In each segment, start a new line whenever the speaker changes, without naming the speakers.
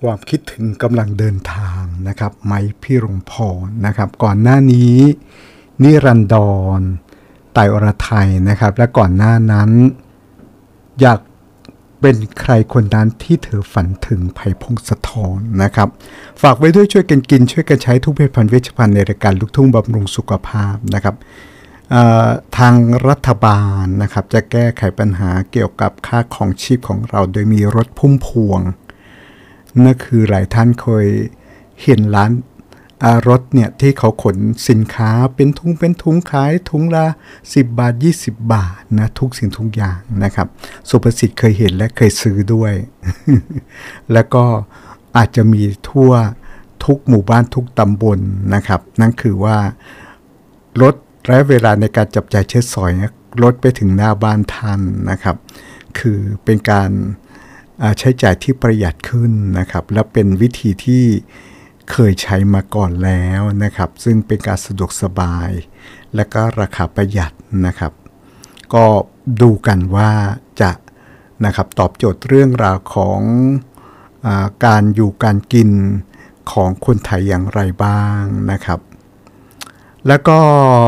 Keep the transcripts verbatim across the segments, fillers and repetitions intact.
ความคิดถึงกำลังเดินทางนะครับไมค์พี่รมพรนะครับก่อนหน้านี้นิรันดรไตรอรไทยนะครับและก่อนหน้านั้นอยากเป็นใครคนนั้นที่เธอฝันถึงไผ่พงศธรนะครับฝากไว้ด้วยช่วยกันกินช่วยกันใช้ทุกผลิตภัณฑ์เวชภัณฑ์ในรายการลูกทุ่งบำรุงสุขภาพนะครับทางรัฐบาลนะครับจะแก้ไขปัญหาเกี่ยวกับค่าของชีพของเราโดยมีรถพุ่มพวงนั่นคือหลายท่านเคยเห็นร้านรถเนี่ยที่เขาขนสินค้าเป็นถุงเป็นถุงขายถุงละสิบบาทยี่สิบบาทนะทุกสิ่งทุกอย่างนะครับสุภสิทธิ์เคยเห็นและเคยซื้อด้วย แล้วก็อาจจะมีทั่วทุกหมู่บ้านทุกตำบลนะครับนั่นคือว่ารถและเวลาในการจับจ่ายใช้สอยรถไปถึงหน้าบ้านทันนะครับคือเป็นการใช้จ่ายที่ประหยัดขึ้นนะครับและเป็นวิธีที่เคยใช้มาก่อนแล้วนะครับซึ่งเป็นการสะดวกสบายและก็ราคาประหยัดนะครับก็ดูกันว่าจะนะครับตอบโจทย์เรื่องราวของอาการอยู่การกินของคนไทยอย่างไรบ้างนะครับแล้วก็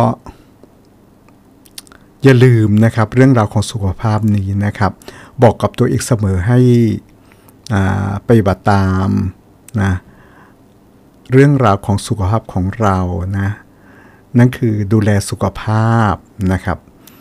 อย่าลืมนะครับเรื่องราวของสุขภาพนี้นะครับบอกกับตัวเองเสมอให้ปฏิบัติตามนะเรื่องราวของสุขภาพของเรานะนั่นคือดูแลสุขภาพนะครับ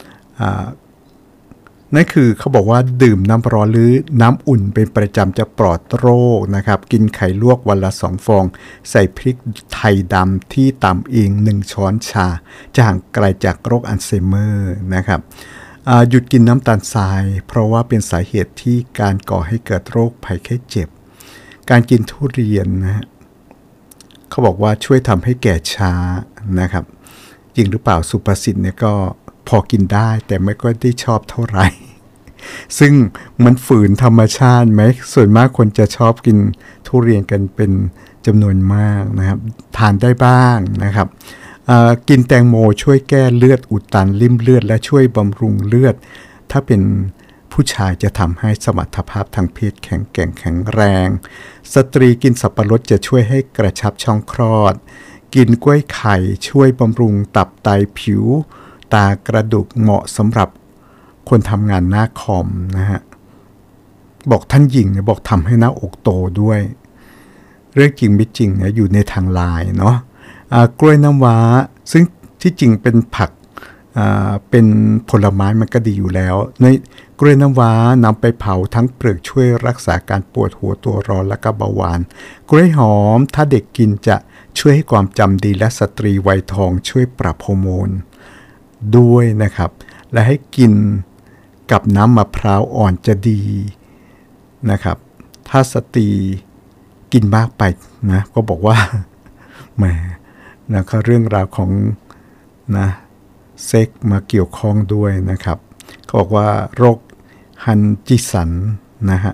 นั่นคือเขาบอกว่าดื่มน้ำร้อนหรือน้ำอุ่นเป็นประจำจะปลอดโรคนะครับกินไข่ลวกวันละสองฟองใส่พริกไทยดำที่ตำเองหนึ่งช้อนชาจะห่างไกลจากโรคอัลไซเมอร์นะครับหยุดกินน้ำตาลทรายเพราะว่าเป็นสาเหตุที่การก่อให้เกิดโรคภัยไข้เจ็บการกินทุเรียนนะเขาบอกว่าช่วยทำให้แก่ช้านะครับจริงหรือเปล่าสุภสิทธิ์เนี่ยก็พอกินได้แต่ไม่ก็ได้ชอบเท่าไหร่ซึ่งมันฝืนธรรมชาติไหมส่วนมากคนจะชอบกินทุเรียนกันเป็นจำนวนมากนะครับทานได้บ้างนะครับกินแตงโมช่วยแก้เลือดอุดตันริ่มเลือดและช่วยบำรุงเลือดถ้าเป็นผู้ชายจะทำให้สมรรถภาพทางเพศแข็งแกร่งแข็งแรงสตรีกินสับปะรดจะช่วยให้กระชับช่องคลอดกินกล้วยไข่ช่วยบำรุงตับไตผิวตากระดูกเหมาะสำหรับคนทำงานหน้าคอมนะฮะบอกท่านหญิงเนี่ยบอกทำให้หน้าอกโตด้วยเรื่องจริงไม่จริงเนี่ยอยู่ในทางไลน์เนาะกล้วยน้ำว้าซึ่งที่จริงเป็นผักเป็นผลไม้มันก็ดีอยู่แล้วในกล้วยน้ำว้านำไปเผาทั้งเปลือกช่วยรักษาการปวดหัวตัวร้อนและก็เบาหวานกล้วยหอมถ้าเด็กกินจะช่วยให้ความจำดีและสตรีวัยทองช่วยปรับฮอร์โมนด้วยนะครับและให้กินกับน้ำมะพร้าวอ่อนจะดีนะครับถ้าสตรีกินมากไปนะก็บอกว่าแหมนะก็เรื่องราวของนะเซ็กมาเกี่ยวข้องด้วยนะครับเขาบอกว่าโรคฮันจิสันนะฮะ